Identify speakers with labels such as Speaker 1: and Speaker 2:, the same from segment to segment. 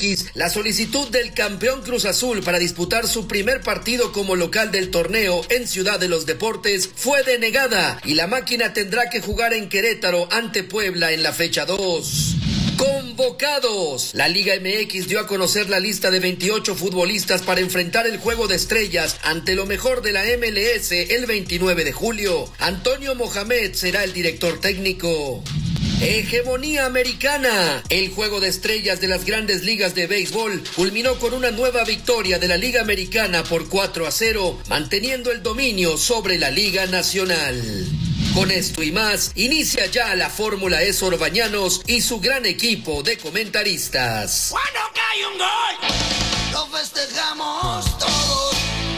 Speaker 1: MX, la solicitud del campeón Cruz Azul para disputar su primer partido como local del torneo en Ciudad de los Deportes fue denegada y la máquina tendrá que jugar en Querétaro ante Puebla en la fecha 2. Convocados. La Liga MX dio a conocer la lista de 28 futbolistas para enfrentar el Juego de Estrellas ante lo mejor de la MLS el 29 de julio. Antonio Mohamed será el director técnico. Hegemonía americana. El Juego de Estrellas de las Grandes Ligas de Béisbol culminó con una nueva victoria de la Liga Americana por 4-0, manteniendo el dominio sobre la Liga Nacional. Con esto y más, inicia ya la Fórmula E Sorbañanos y su gran equipo de comentaristas.
Speaker 2: Cuando cae un gol, lo festejamos todos,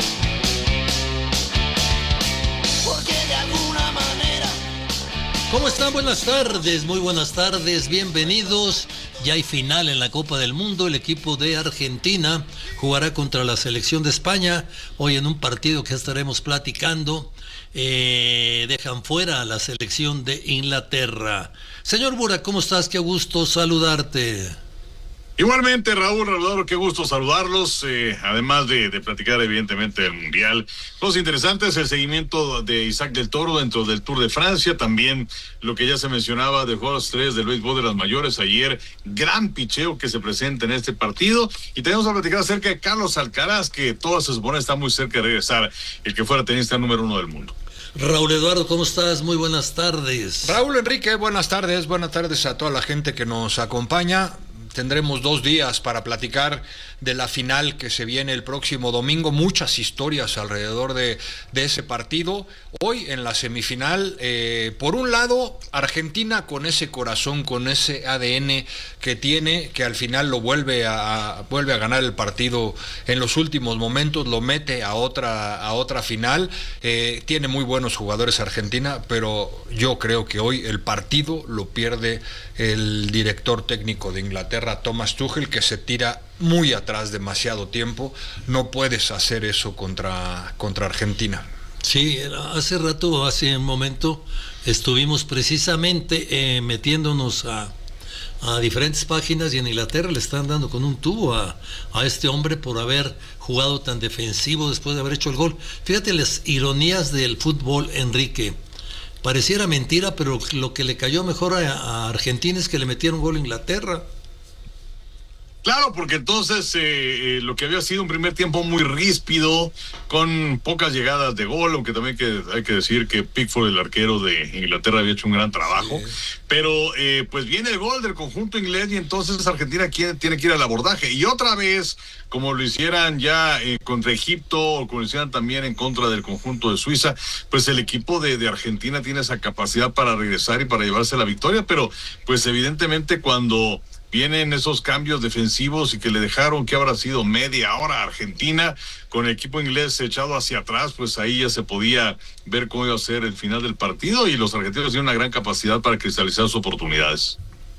Speaker 2: porque de alguna manera...
Speaker 3: ¿Cómo están? Buenas tardes, muy buenas tardes, bienvenidos. Ya hay final en la Copa del Mundo, el equipo de Argentina jugará contra la selección de España, hoy en un partido que estaremos platicando. Dejan fuera a la selección de Inglaterra. Señor Burak, ¿cómo estás? Qué gusto saludarte.
Speaker 4: Igualmente, Raúl, qué gusto saludarlos, además de platicar evidentemente del Mundial. Los interesantes, el seguimiento de Isaac del Toro dentro del Tour de Francia, también lo que ya se mencionaba de Juegos 3 del béisbol de las mayores ayer, gran picheo que se presenta en este partido, y tenemos a platicar acerca de Carlos Alcaraz, que toda se supone está muy cerca de regresar, el que fuera tenista número 1 del mundo.
Speaker 3: Raúl Eduardo, ¿cómo estás? Muy buenas tardes.
Speaker 5: Raúl Enrique, buenas tardes a toda la gente que nos acompaña. Tendremos 2 días para platicar de la final que se viene el próximo domingo. Muchas historias alrededor de ese partido. Hoy en la semifinal, por un lado, Argentina con ese corazón, con ese ADN que tiene, que al final lo vuelve a ganar el partido en los últimos momentos, lo mete a otra final. Tiene muy buenos jugadores Argentina, pero yo creo que hoy el partido lo pierde el director técnico de Inglaterra, Thomas Tuchel, que se tira muy atrás demasiado tiempo. No puedes hacer eso contra Argentina.
Speaker 3: Sí, hace un momento estuvimos precisamente metiéndonos a diferentes páginas, y en Inglaterra le están dando con un tubo a este hombre por haber jugado tan defensivo después de haber hecho el gol. Fíjate las ironías del fútbol, Enrique. Pareciera mentira, pero lo que le cayó mejor a Argentina es que le metieron gol a Inglaterra.
Speaker 4: Claro, porque entonces lo que había sido un primer tiempo muy ríspido, con pocas llegadas de gol, aunque también hay que decir que Pickford, el arquero de Inglaterra, había hecho un gran trabajo, sí. Pero pues viene el gol del conjunto inglés y entonces Argentina tiene que ir al abordaje. Y otra vez, como lo hicieran ya contra Egipto, o como lo hicieran también en contra del conjunto de Suiza, pues el equipo de Argentina tiene esa capacidad para regresar y para llevarse la victoria, pero pues evidentemente cuando vienen esos cambios defensivos y que le dejaron, que habrá sido media hora a Argentina, con el equipo inglés echado hacia atrás, pues ahí ya se podía ver cómo iba a ser el final del partido, y los argentinos tienen una gran capacidad para cristalizar sus oportunidades.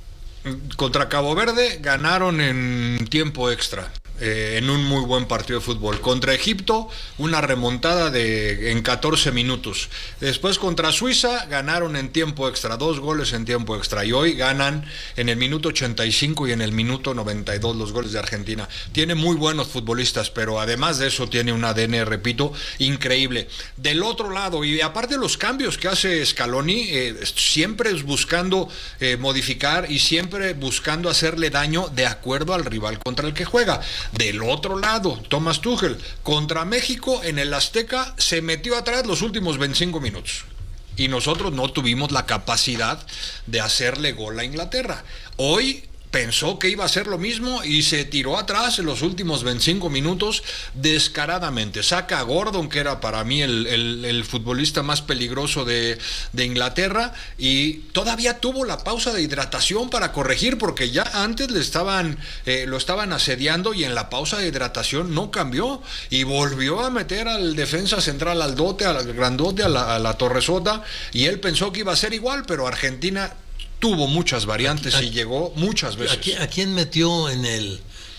Speaker 5: Contra Cabo Verde ganaron en tiempo extra. En un muy buen partido de fútbol. Contra Egipto, una remontada en 14 minutos. Después contra Suiza, ganaron en tiempo extra, 2 goles en tiempo extra. Y hoy ganan en el minuto 85 y en el minuto 92 los goles de Argentina. Tiene muy buenos futbolistas, pero además de eso tiene un ADN, repito, increíble. Del otro lado, y aparte de los cambios que hace Scaloni, siempre es buscando modificar y siempre buscando hacerle daño de acuerdo al rival contra el que juega. Del otro lado, Thomas Tuchel, contra México en el Azteca, se metió atrás los últimos 25 minutos. Y nosotros no tuvimos la capacidad de hacerle gol a Inglaterra. Hoy pensó que iba a hacer lo mismo y se tiró atrás en los últimos 25 minutos descaradamente. Saca a Gordon, que era para mí el futbolista más peligroso de Inglaterra, y todavía tuvo la pausa de hidratación para corregir, porque ya antes lo estaban asediando, y en la pausa de hidratación no cambió y volvió a meter al defensa central, al grandote, a la Torresota, y él pensó que iba a ser igual, pero Argentina tuvo muchas variantes y llegó muchas veces.
Speaker 3: ¿A quién metió en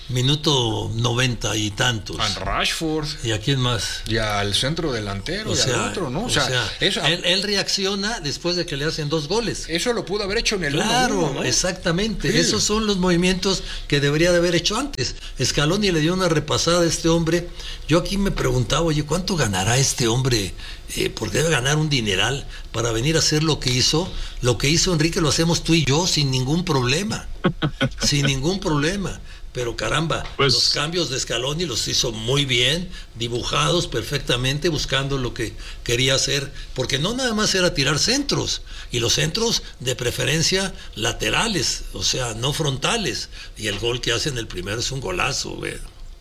Speaker 3: minuto 90 y tantos.
Speaker 5: A Rashford.
Speaker 3: ¿Y a quién más?
Speaker 5: Y al centro delantero, y al otro, ¿no?
Speaker 3: Él reacciona después de que le hacen 2 goles.
Speaker 5: Eso lo pudo haber hecho en el 1-1,
Speaker 3: Claro,
Speaker 5: ¿no?
Speaker 3: exactamente.
Speaker 5: Sí.
Speaker 3: Esos son los movimientos que debería de haber hecho antes. Scaloni le dio una repasada a este hombre. Yo aquí me preguntaba, oye, ¿cuánto ganará este hombre? Porque debe ganar un dineral para venir a hacer lo que hizo. Lo que hizo Enrique lo hacemos tú y yo sin ningún problema. Sin ningún problema. Pero caramba,
Speaker 4: Pues,
Speaker 3: los cambios de Scaloni los hizo muy bien, dibujados perfectamente, buscando lo que quería hacer, porque no nada más era tirar centros, y los centros de preferencia laterales, o sea, no frontales, y el gol que hace en el primero es un golazo, güey.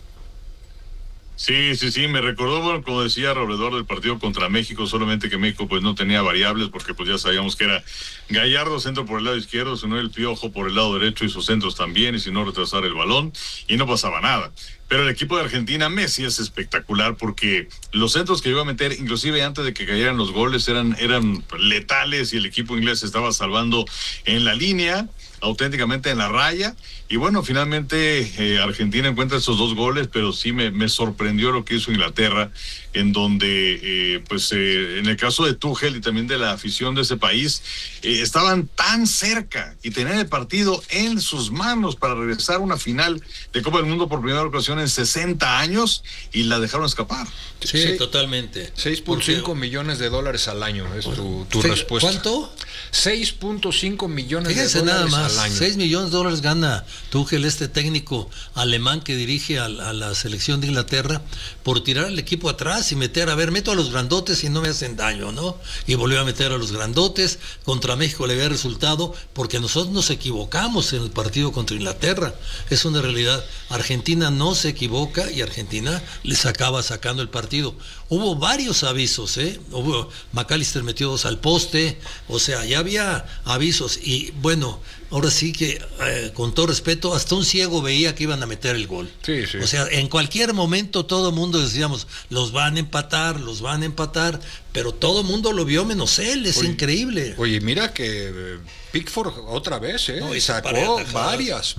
Speaker 4: Sí, me recordó, bueno, como decía, alrededor del partido contra México, solamente que México pues no tenía variables, porque pues ya sabíamos que era Gallardo centro por el lado izquierdo, sino el Piojo por el lado derecho y sus centros también, y si no retrasar el balón, y no pasaba nada. Pero el equipo de Argentina, Messi, es espectacular, porque los centros que iba a meter, inclusive antes de que cayeran los goles, eran letales, y el equipo inglés se estaba salvando en la línea, auténticamente en la raya. Y bueno, finalmente Argentina encuentra esos 2 goles, pero sí me sorprendió lo que hizo Inglaterra, en donde en el caso de Tuchel y también de la afición de ese país, estaban tan cerca y tenían el partido en sus manos para regresar a una final de Copa del Mundo por primera ocasión en 60 años, y la dejaron escapar.
Speaker 3: Sí, totalmente.
Speaker 5: 6.5 millones de dólares al año es tu respuesta.
Speaker 3: ¿Cuánto?
Speaker 5: 6.5 millones
Speaker 3: Fíjense
Speaker 5: de dólares
Speaker 3: nada más,
Speaker 5: al año.
Speaker 3: 6 millones de dólares gana Tuchel, este técnico alemán que dirige a la selección de Inglaterra, por tirar el equipo atrás y meto a los grandotes y no me hacen daño, ¿no? Y volvió a meter a los grandotes. Contra México le había resultado, porque nosotros nos equivocamos en el partido contra Inglaterra. Es una realidad. Argentina no se equivoca y Argentina les acaba sacando el partido. Hubo varios avisos, McAllister metió 2 al poste, o sea, ya había avisos, y bueno, ahora sí que con todo respeto, hasta un ciego veía que iban a meter el gol.
Speaker 5: Sí.
Speaker 3: O sea, en cualquier momento todo el mundo decíamos, los van a empatar, pero todo el mundo lo vio menos él, es increíble.
Speaker 5: Oye, mira que Pickford otra vez,
Speaker 3: No,
Speaker 5: sacó varias.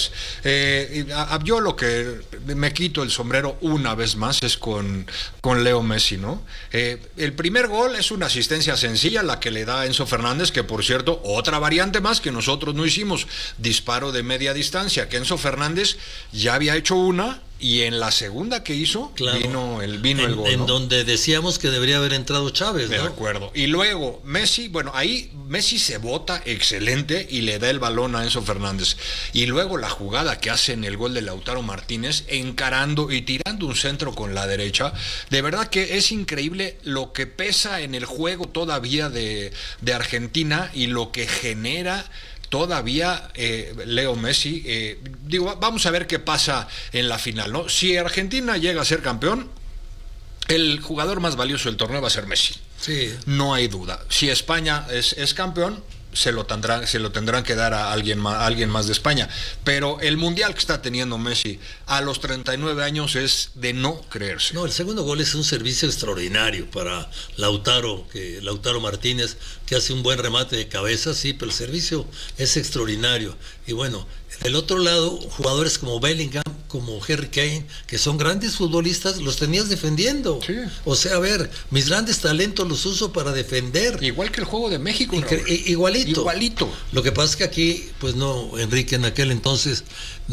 Speaker 5: Yo lo que me quito el sombrero una vez más es con Leo Messi, ¿no? El primer gol es una asistencia sencilla, la que le da Enzo Fernández, que por cierto, otra variante más que nosotros no hicimos, disparo de media distancia, que Enzo Fernández ya había hecho una, y en la segunda que hizo,
Speaker 3: claro,
Speaker 5: vino el gol,
Speaker 3: en
Speaker 5: ¿no?
Speaker 3: donde decíamos que debería haber entrado Chávez, ¿no?
Speaker 5: De acuerdo. Y luego Messi, bueno, ahí Messi se bota excelente y le da el balón a Enzo Fernández. Y luego la jugada que hace en el gol de Lautaro Martínez, encarando y tirando un centro con la derecha. De verdad que es increíble lo que pesa en el juego todavía de Argentina, y lo que genera todavía Leo Messi. Vamos a ver qué pasa en la final, ¿no? Si Argentina llega a ser campeón, el jugador más valioso del torneo va a ser Messi.
Speaker 3: Sí.
Speaker 5: No hay duda. Si España es campeón, se lo tendrán que dar a alguien más de España. Pero el mundial que está teniendo Messi a los 39 años es de no creerse.
Speaker 3: No, el segundo gol es un servicio extraordinario para Lautaro Martínez, que hace un buen remate de cabeza, sí, pero el servicio es extraordinario. Y bueno, del otro lado, jugadores como Bellingham, como Harry Kane, que son grandes futbolistas, los tenías defendiendo.
Speaker 5: Sí.
Speaker 3: O sea, a ver, mis grandes talentos los uso para defender.
Speaker 5: Igual que el juego de México.
Speaker 3: Igualito. Lo que pasa es que aquí, pues no, Enrique, en aquel entonces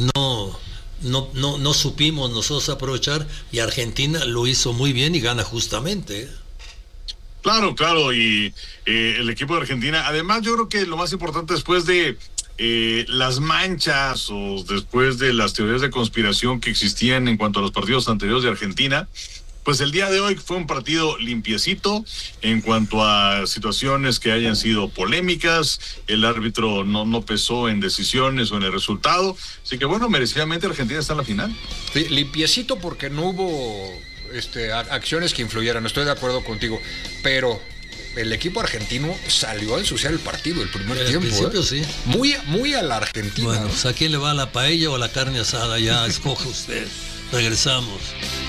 Speaker 3: no supimos nosotros aprovechar, y Argentina lo hizo muy bien y gana justamente.
Speaker 4: Claro, y el equipo de Argentina, además yo creo que lo más importante después de las manchas o después de las teorías de conspiración que existían en cuanto a los partidos anteriores de Argentina, pues el día de hoy fue un partido limpiecito en cuanto a situaciones que hayan sido polémicas. El árbitro no pesó en decisiones o en el resultado, así que bueno, merecidamente Argentina está en la final.
Speaker 5: Sí, limpiecito porque no hubo acciones que influyeran, estoy de acuerdo contigo, pero el equipo argentino salió a ensuciar el partido el primer tiempo.
Speaker 3: Al principio sí.
Speaker 5: Muy a la Argentina.
Speaker 3: Bueno, pues ¿a quién le va la paella o la carne asada? Ya escoge usted. Regresamos.